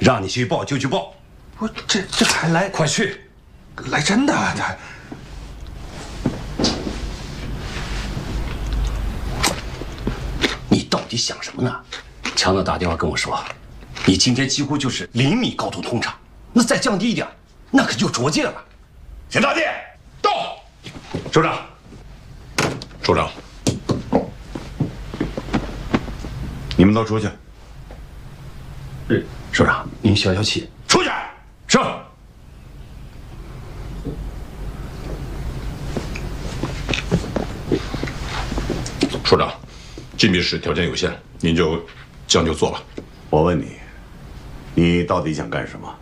让你去报就去报。 我这还来？ 快去！ 来真的，他。 你到底想什么呢？强子打电话跟我说，你今天几乎就是0米高度通畅，那再降低一点，那可就拙界了。田大殿到，首长。 首长， 你们都出去。 首长，您消消气。 出去。 是。 首长，禁闭室条件有限，您就将就做吧。 我问你，你到底想干什么？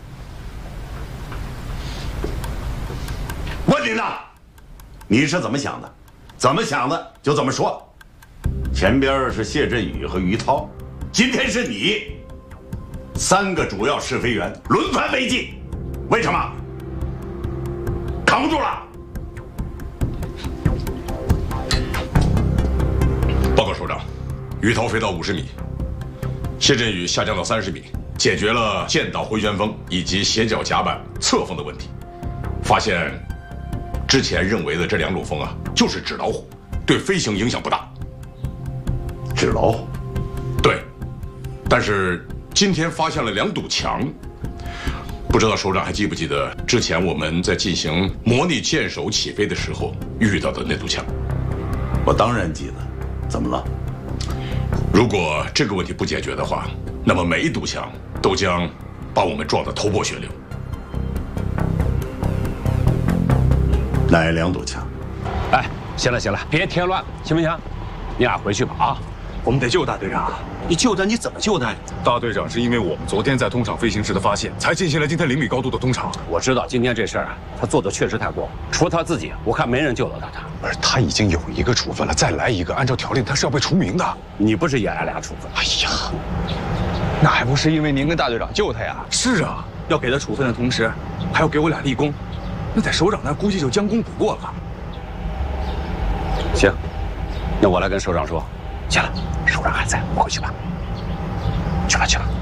问你呢，你是怎么想的？怎么想的就怎么说。前边是谢振宇和于涛，今天是你，3个主要试飞员轮番违纪，为什么？扛不住了。 报告首长，于涛飞到50米，谢振宇下降到30米，解决了箭道回旋风以及斜角甲板侧风的问题，发现之前认为的这2种风啊，就是纸老虎，对飞行影响不大。 纸老虎？ 对，但是今天发现了2堵墙，不知道首长还记不记得之前我们在进行模拟舰首起飞的时候遇到的那堵墙？ 我当然记得。怎么了？ 如果这个问题不解决的话，那么每一堵墙都将把我们撞得头破血流。 哪2堵墙？ 哎，行了，别添乱，行不行？你俩回去吧啊！ 我们得救大队长。你救他，你怎么救他呀？ 大队长是因为我们昨天在通场飞行时的发现，才进行了今天0米高度的通场。 我知道今天这事儿啊，他做的确实太过，除了他自己，我看没人救得到他。 而他已经有1个处分了，再来1个，按照条例他是要被除名的。 你不是也来2处分？ 哎呀， 那还不是因为您跟大队长救他呀？ 是啊， 要给他处分的同时，还要给我俩立功，那在首长那估计就将功补过了。 行，那我来跟首长说。行了，首长还在，回去吧。去吧。